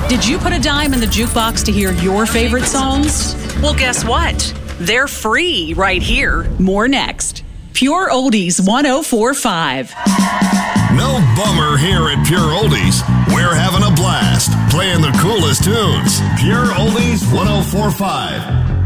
Did you put a dime in the jukebox to hear your favorite songs? Well, guess what? They're free right here. More next. Pure Oldies 104.5. No bummer here at Pure Oldies. We're having a blast playing the coolest tunes. Pure Oldies 104.5.